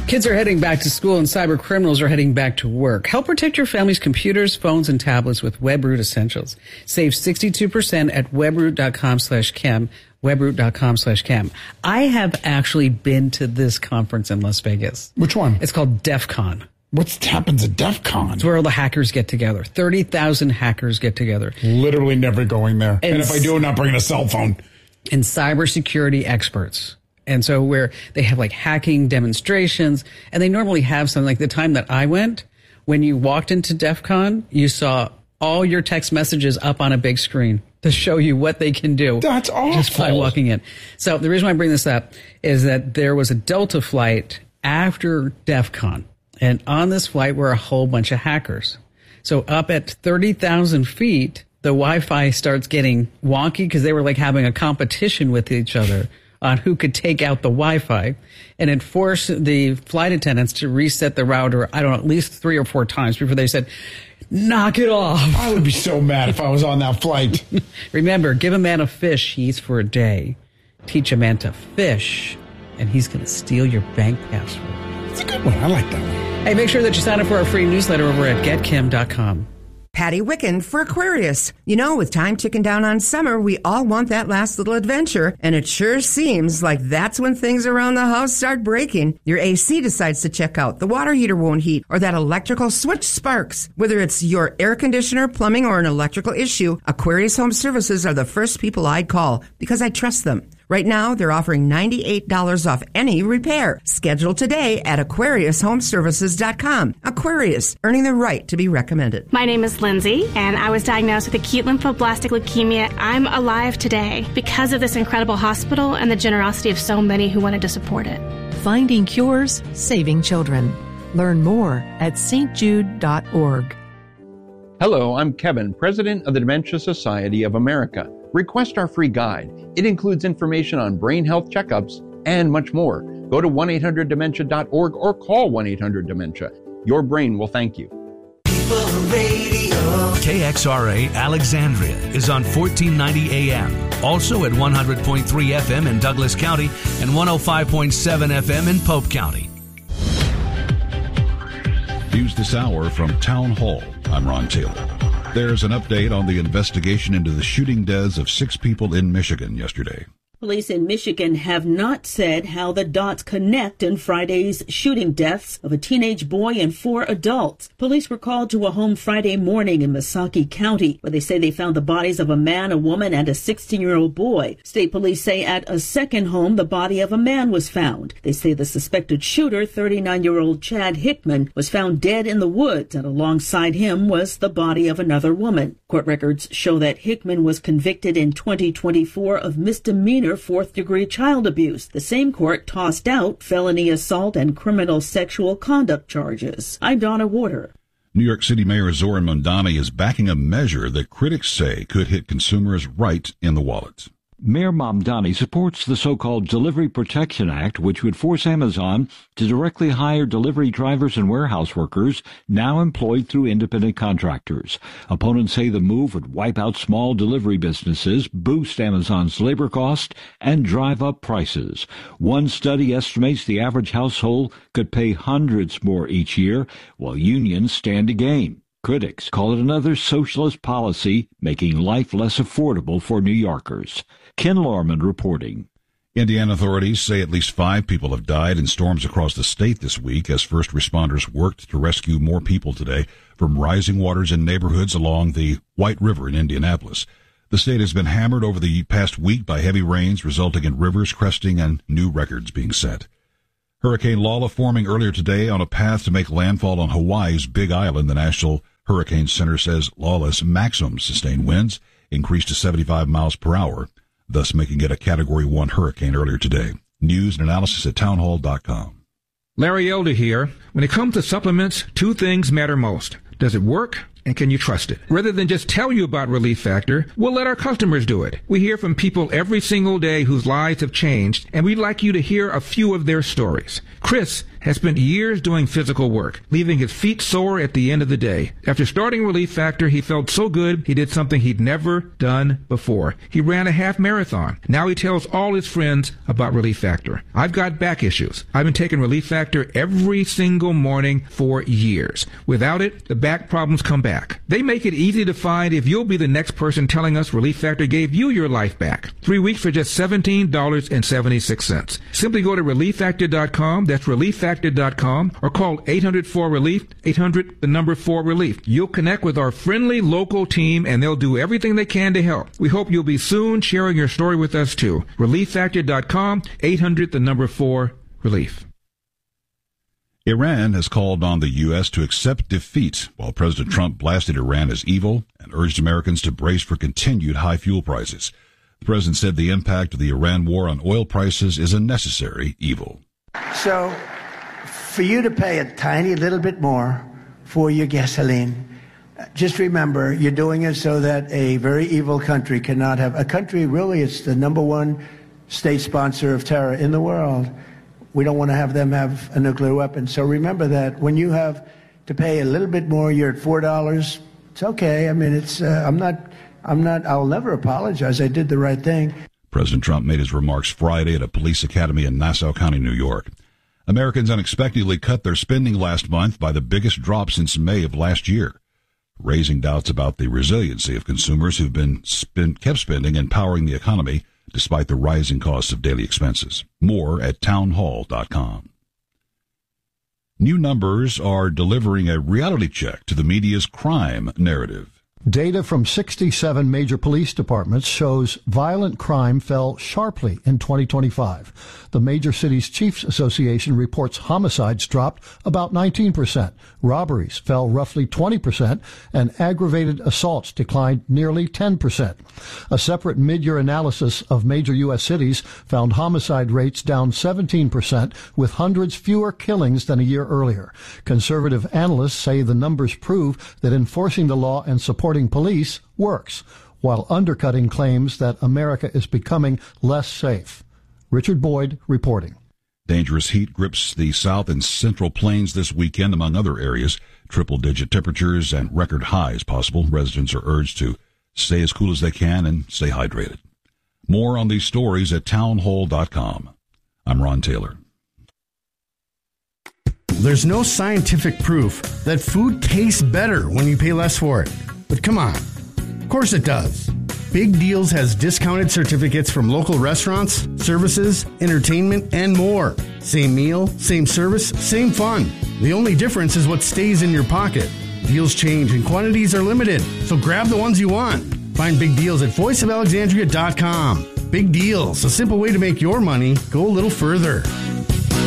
Kids are heading back to school and cyber criminals are heading back to work. Help protect your family's computers, phones, and tablets with WebRoot Essentials. Save 62% at webroot.com/Kim, webroot.com/Kim. I have actually been to this conference in Las Vegas. Which one? It's called DEF CON. What happens at DEF CON? It's where all the hackers get together. 30,000 hackers get together. Literally never going there. And if I do, I'm not bringing a cell phone. And cybersecurity experts. And so where they have like hacking demonstrations, and they normally have something like the time that I went, when you walked into DEF CON, you saw all your text messages up on a big screen to show you what they can do. That's awful. Just by walking in. So the reason why I bring this up is that there was a Delta flight after DEF CON. And on this flight were a whole bunch of hackers. So up at 30,000 feet, the Wi-Fi starts getting wonky because they were like having a competition with each other on who could take out the Wi-Fi, and it forced the flight attendants to reset the router, I don't know, at least 3 or 4 times before they said, knock it off. I would be so mad if I was on that flight. Remember, give a man a fish, he eats for a day. Teach a man to fish, and he's going to steal your bank password. It's a good one. I like that one. Hey, make sure that you sign up for our free newsletter over at getkim.com. Patty Wicken for Aquarius. You know, with time ticking down on summer, we all want that last little adventure, and it sure seems like that's when things around the house start breaking. Your AC decides to check out, the water heater won't heat, or that electrical switch sparks. Whether it's your air conditioner, plumbing, or an electrical issue, Aquarius Home Services are the first people I'd call because I trust them. Right now, they're offering $98 off any repair. Schedule today at AquariusHomeservices.com. Aquarius, earning the right to be recommended. My name is Lindsay, and I was diagnosed with acute lymphoblastic leukemia. I'm alive today because of this incredible hospital and the generosity of so many who wanted to support it. Finding cures, saving children. Learn more at stjude.org. Hello, I'm Kevin, President of the Dementia Society of America. Request our free guide. It includes information on brain health checkups and much more. Go to 1-800-DEMENTIA.org or call 1-800-DEMENTIA. Your brain will thank you. KXRA Alexandria is on 1490 AM. Also at 100.3 FM in Douglas County and 105.7 FM in Pope County. News this hour from Town Hall. I'm Ron Taylor. There's an update on the investigation into the shooting deaths of 6 people in Michigan yesterday. Police in Michigan have not said how the dots connect in Friday's shooting deaths of a teenage boy and 4 adults. Police were called to a home Friday morning in Missaukee County, where they say they found the bodies of a man, a woman, and a 16-year-old boy. State police say at a second home, the body of a man was found. They say the suspected shooter, 39-year-old Chad Hickman, was found dead in the woods, and alongside him was the body of another woman. Court records show that Hickman was convicted in 2024 of misdemeanor 4th-degree child abuse. The same court tossed out felony assault and criminal sexual conduct charges. I'm Donna Warder. New York City Mayor Zoran Mondani is backing a measure that critics say could hit consumers right in the wallet. Mayor Mamdani supports the so-called Delivery Protection Act, which would force Amazon to directly hire delivery drivers and warehouse workers now employed through independent contractors. Opponents say the move would wipe out small delivery businesses, boost Amazon's labor cost, and drive up prices. One study estimates the average household could pay hundreds more each year, while unions stand to gain. Critics call it another socialist policy, making life less affordable for New Yorkers. Ken Lorman reporting. Indiana authorities say at least 5 people have died in storms across the state this week as first responders worked to rescue more people today from rising waters in neighborhoods along the White River in Indianapolis. The state has been hammered over the past week by heavy rains, resulting in rivers cresting and new records being set. Hurricane Lala forming earlier today on a path to make landfall on Hawaii's Big Island. The National Hurricane Center says Lala's maximum sustained winds increased to 75 miles per hour, thus making it a Category 1 hurricane earlier today. News and analysis at townhall.com. Larry Elder here. When it comes to supplements, 2 things matter most. Does it work? and can you trust it? Rather than just tell you about Relief Factor, we'll let our customers do it. We hear from people every single day whose lives have changed, and we'd like you to hear a few of their stories. Chris has spent years doing physical work, leaving his feet sore at the end of the day. After starting Relief Factor, he felt so good he did something he'd never done before. He ran a half marathon. Now he tells all his friends about Relief Factor. I've got back issues. I've been taking Relief Factor every single morning for years. Without it, the back problems come back. They make it easy to find if you'll be the next person telling us Relief Factor gave you your life back. 3 weeks for just $17.76. Simply go to ReliefFactor.com. That's ReliefFactor.com, or call 800-4RELIEF, 800-4RELIEF. You'll connect with our friendly local team, and they'll do everything they can to help. We hope you'll be soon sharing your story with us, too. ReliefFactor.com, 800-4RELIEF. Iran has called on the U.S. to accept defeat, while President Trump blasted Iran as evil and urged Americans to brace for continued high fuel prices. The president said the impact of the Iran war on oil prices is a necessary evil. So, for you to pay a tiny little bit more for your gasoline, just remember, you're doing it so that a very evil country cannot have... A country, really, it's the number one state sponsor of terror in the world. We don't want to have them have a nuclear weapon. So remember that when you have to pay a little bit more, you're at $4. It's okay. I mean, it's I'll never apologize. I did the right thing. President Trump made his remarks Friday at a police academy in Nassau County, New York. Americans unexpectedly cut their spending last month by the biggest drop since May of last year, raising doubts about the resiliency of consumers who've been kept spending and powering the economy despite the rising costs of daily expenses. More at townhall.com. New numbers are delivering a reality check to the media's crime narrative. Data from 67 major police departments shows violent crime fell sharply in 2025. The Major Cities Chiefs Association reports homicides dropped about 19%, robberies fell roughly 20%, and aggravated assaults declined nearly 10%. A separate mid-year analysis of major U.S. cities found homicide rates down 17%, with hundreds fewer killings than a year earlier. Conservative analysts say the numbers prove that enforcing the law and supporting police works, while undercutting claims that America is becoming less safe. Richard Boyd reporting. Dangerous heat grips the south and central plains this weekend, among other areas. Triple-digit temperatures and record highs possible. Residents are urged to stay as cool as they can and stay hydrated. More on these stories at townhall.com. I'm Ron Taylor. There's no scientific proof that food tastes better when you pay less for it. But come on. Of course it does. Big Deals has discounted certificates from local restaurants, services, entertainment, and more. Same meal, same service, same fun. The only difference is what stays in your pocket. Deals change and quantities are limited, so grab the ones you want. Find Big Deals at voiceofalexandria.com. Big Deals, a simple way to make your money go a little further.